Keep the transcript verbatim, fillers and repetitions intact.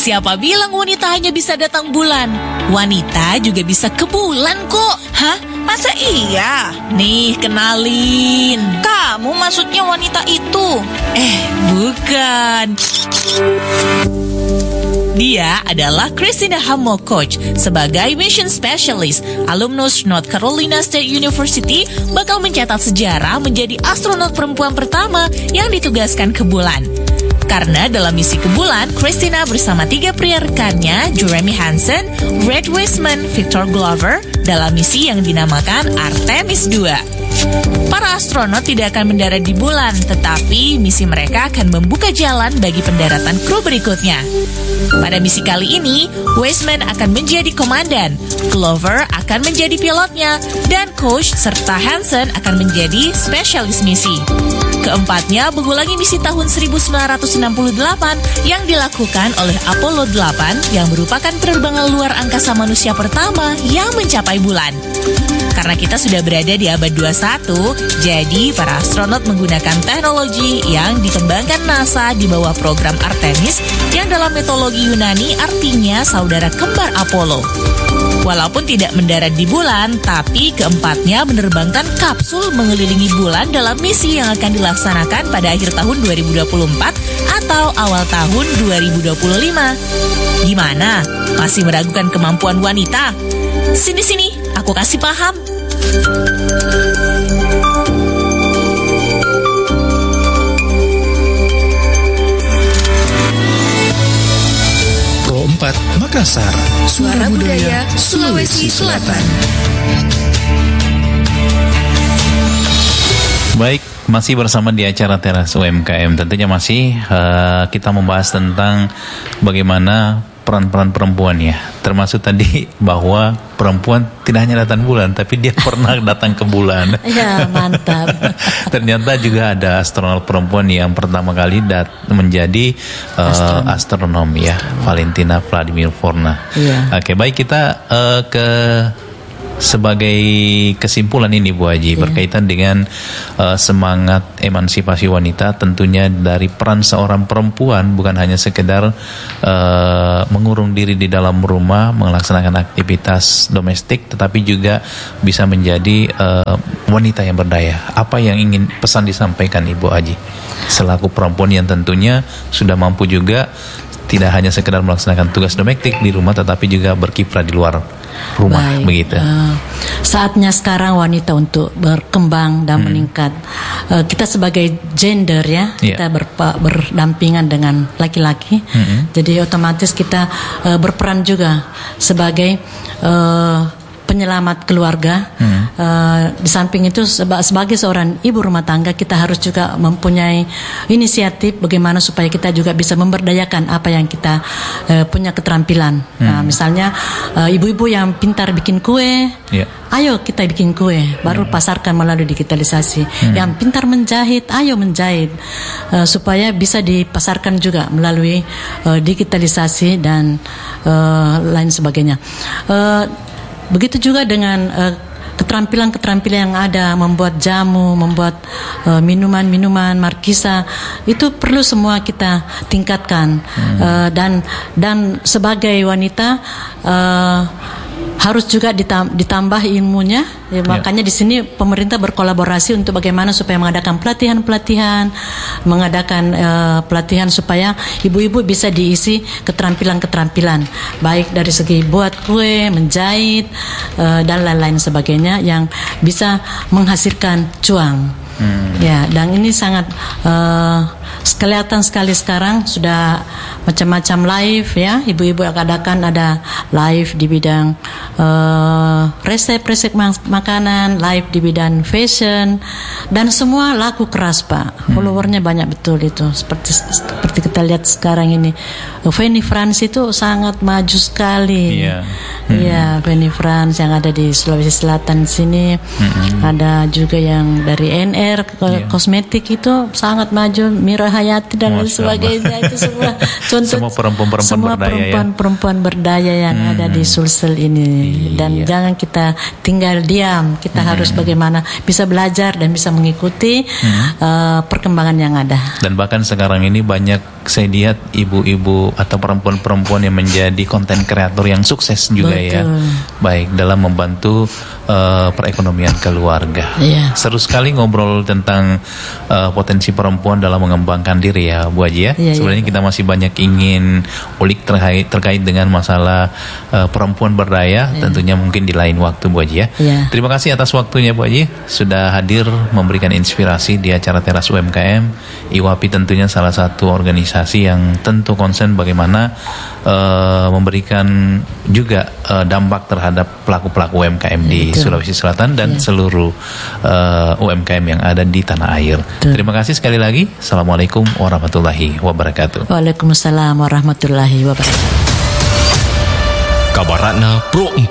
Siapa bilang wanita hanya bisa datang bulan? Wanita juga bisa ke bulan kok. Hah? Masa iya? Nih, kenalin. Kamu maksudnya wanita itu? Eh, bukan. Dia adalah Christina Hammock-Koch. Sebagai mission specialist, alumnus North Carolina State University bakal mencatat sejarah menjadi astronot perempuan pertama yang ditugaskan ke bulan. Karena dalam misi ke bulan, Christina bersama tiga pria rekannya, Jeremy Hansen, Red Wiseman, Victor Glover, dalam misi yang dinamakan Artemis dua. Para astronot tidak akan mendarat di bulan, tetapi misi mereka akan membuka jalan bagi pendaratan kru berikutnya. Pada misi kali ini, Wiseman akan menjadi komandan, Glover akan menjadi pilotnya, dan Koch serta Hansen akan menjadi spesialis misi. Keempatnya mengulangi misi tahun seribu sembilan ratus enam puluh delapan yang dilakukan oleh Apollo delapan yang merupakan penerbangan luar angkasa manusia pertama yang mencapai bulan. Karena kita sudah berada di abad dua puluh satu, jadi para astronot menggunakan teknologi yang dikembangkan NASA di bawah program Artemis yang dalam mitologi Yunani artinya saudara kembar Apollo. Walaupun tidak mendarat di bulan, tapi keempatnya menerbangkan kapsul mengelilingi bulan dalam misi yang akan dilaksanakan pada akhir tahun dua ribu dua puluh empat atau awal tahun dua ribu dua puluh lima. Gimana? Masih meragukan kemampuan wanita? Sini-sini, aku kasih paham. Pro empat Makassar, Suara Budaya Sulawesi Selatan. Baik, masih bersama di acara Teras U M K M. Tentunya masih uh, kita membahas tentang bagaimana peran-peran perempuan ya. Termasuk tadi bahwa perempuan tidak hanya datang bulan, tapi dia pernah datang ke bulan. Ya, mantap. Ternyata juga ada astronot perempuan yang pertama kali dat menjadi uh, astronom. astronom ya, Valentina Vladimirvovna. Ya. Oke, baik kita uh, ke sebagai kesimpulan ini Bu Haji, yeah. berkaitan dengan uh, semangat emansipasi wanita, tentunya dari peran seorang perempuan bukan hanya sekedar uh, mengurung diri di dalam rumah melaksanakan aktivitas domestik, tetapi juga bisa menjadi uh, wanita yang berdaya. Apa yang ingin pesan disampaikan Ibu Haji selaku perempuan yang tentunya sudah mampu juga tidak hanya sekedar melaksanakan tugas domestik di rumah, tetapi juga berkiprah di luar rumah. Baik, begitu. Uh, saatnya sekarang wanita untuk berkembang dan hmm. meningkat. Uh, kita sebagai gender ya, yeah. kita berpa, berdampingan dengan laki-laki. Hmm. Jadi otomatis kita uh, berperan juga sebagai uh, penyelamat keluarga. Hmm. Uh, di samping itu seba- sebagai seorang ibu rumah tangga, kita harus juga mempunyai inisiatif bagaimana supaya kita juga bisa memberdayakan apa yang kita uh, punya keterampilan. Hmm. Nah, misalnya uh, ibu-ibu yang pintar bikin kue, yeah. ayo kita bikin kue, baru hmm. pasarkan melalui digitalisasi. Hmm. Yang pintar menjahit, ayo menjahit, uh, supaya bisa dipasarkan juga melalui uh, digitalisasi dan uh, lain sebagainya. Uh, Begitu juga dengan uh, keterampilan-keterampilan yang ada, membuat jamu, membuat uh, minuman-minuman, markisa, itu perlu semua kita tingkatkan. Hmm. Uh, dan dan sebagai wanita uh, harus juga ditambah ilmunya. Ya, makanya yeah. di sini pemerintah berkolaborasi untuk bagaimana supaya mengadakan pelatihan-pelatihan, mengadakan uh, pelatihan supaya ibu-ibu bisa diisi keterampilan-keterampilan, baik dari segi buat kue, menjahit, uh, dan lain-lain sebagainya yang bisa menghasilkan cuan. Hmm. Ya, dan ini sangat uh, kelihatan sekali sekarang sudah macam-macam live ya, ibu-ibu yang adakan ada live di bidang uh, resep-resep makanan, live di bidang fashion, dan semua laku keras Pak. Hmm. Followernya banyak betul itu. Seperti seperti kita lihat sekarang ini, Fanny France itu sangat maju sekali. Iya, yeah. hmm. Fanny France yang ada di Sulawesi Selatan sini, hmm. ada juga yang dari N R yeah. kosmetik itu sangat maju, Mira Hayati dan lain sebagainya. Itu semua contoh semua perempuan-perempuan semua berdaya, perempuan-perempuan ya? berdaya yang hmm. ada di Sulsel ini. Iya. Dan jangan kita tinggal diam, kita hmm. harus bagaimana bisa belajar dan bisa mengikuti hmm. uh, perkembangan yang ada. Dan bahkan sekarang ini banyak saya lihat ibu-ibu atau perempuan-perempuan yang menjadi konten kreator yang sukses juga. Betul. Ya, baik dalam membantu uh, perekonomian keluarga. Yeah. Seru sekali ngobrol tentang uh, potensi perempuan dalam mengembangkan diri ya, Bu Haji ya. Yeah, Sebenarnya yeah. kita masih banyak ingin ulik terkait terkait dengan masalah uh, perempuan berdaya. Yeah. Tentunya mungkin di lain waktu, Bu Haji ya. Yeah. Terima kasih atas waktunya, Bu Haji, sudah hadir memberikan inspirasi di acara Teras U M K M. I W A P I tentunya salah satu organisasi yang tentu konsen bagaimana uh, memberikan juga uh, dampak terhadap pelaku-pelaku U M K M di Betul. Sulawesi Selatan dan ya. seluruh uh, U M K M yang ada di tanah air. Betul. Terima kasih sekali lagi. Assalamualaikum warahmatullahi wabarakatuh. Waalaikumsalam warahmatullahi wabarakatuh. Kabaratna Pro empat